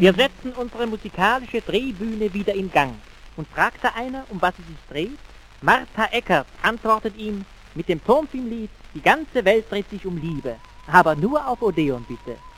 Wir setzen unsere musikalische Drehbühne wieder in Gang. Und fragte einer, um was es sich dreht? Martha Eckert antwortet ihm mit dem Tonfilmlied: Die ganze Welt dreht sich um Liebe, aber nur auf Odeon bitte.